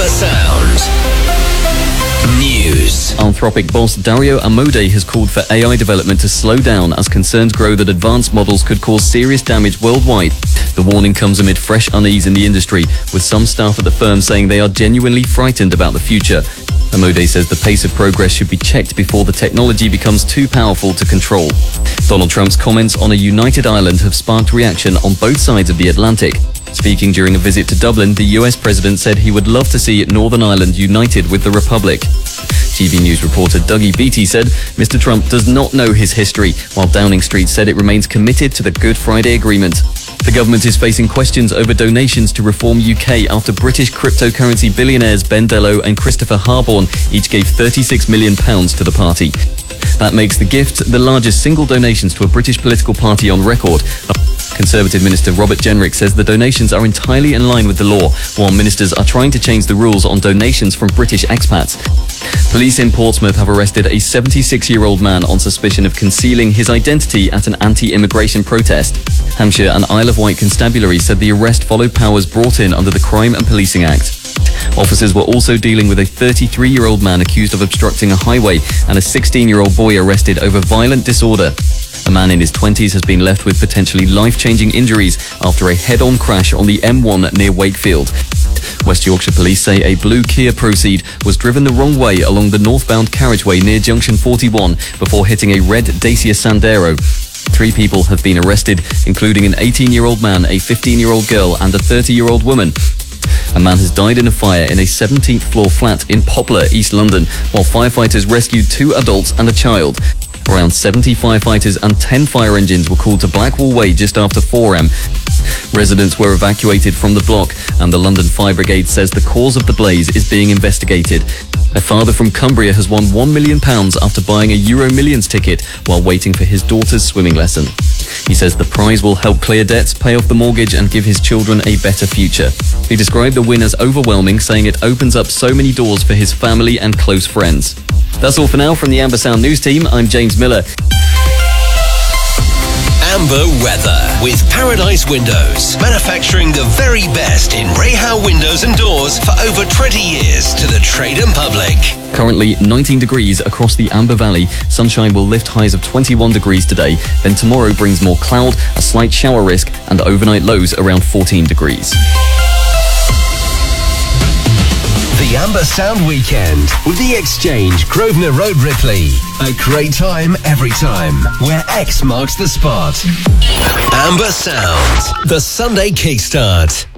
Amber Sound News. Anthropic boss Dario Amodei has called for AI development to slow down as concerns grow that advanced models could cause serious damage worldwide. The warning comes amid fresh unease in the industry, with some staff at the firm saying they are genuinely frightened about the future. Amodei says the pace of progress should be checked before the technology becomes too powerful to control. Donald Trump's comments on a united Ireland have sparked reaction on both sides of the Atlantic. Speaking during a visit to Dublin, the US president said he would love to see Northern Ireland united with the Republic. TV News reporter Dougie Beattie said Mr. Trump does not know his history, while Downing Street said it remains committed to the Good Friday Agreement. The government is facing questions over donations to Reform UK after British cryptocurrency billionaires Ben Dello and Christopher Harborne each gave £36 million to the party. That makes the gift the largest single donations to a British political party on record. Conservative Minister Robert Jenrick says the donations are entirely in line with the law, while ministers are trying to change the rules on donations from British expats. Police in Portsmouth have arrested a 76-year-old man on suspicion of concealing his identity at an anti-immigration protest. Hampshire and Isle of Wight Constabulary said the arrest followed powers brought in under the Crime and Policing Act. Officers were also dealing with a 33-year-old man accused of obstructing a highway and a 16-year-old boy arrested over violent disorder. A man in his 20s has been left with potentially life-changing injuries after a head-on crash on the M1 near Wakefield. West Yorkshire Police say a blue Kia Proceed was driven the wrong way along the northbound carriageway near Junction 41 before hitting a red Dacia Sandero. 3 people have been arrested, including an 18-year-old man, a 15-year-old girl and a 30-year-old woman. A man has died in a fire in a 17th floor flat in Poplar, East London, while firefighters rescued 2 adults and a child. Around 70 firefighters and 10 fire engines were called to Blackwall Way just after 4 am. Residents were evacuated from the block, and the London Fire Brigade says the cause of the blaze is being investigated. A father from Cumbria has won £1 million after buying a Euro Millions ticket while waiting for his daughter's swimming lesson. He says the prize will help clear debts, pay off the mortgage and give his children a better future. He described the win as overwhelming, saying it opens up so many doors for his family and close friends. That's all for now from the Amber Sound News team. I'm James Miller. Amber Weather with Paradise Windows, manufacturing the very best in Rahal windows and doors for over 20 years to the trade and public. Currently 19 degrees across the Amber Valley. Sunshine will lift highs of 21 degrees today. Then tomorrow brings more cloud, a slight shower risk, and overnight lows around 14 degrees. The Amber Sound Weekend with The Exchange, Grosvenor Road, Ripley. A great time every time, where X marks the spot. Amber Sound, the Sunday Kickstart.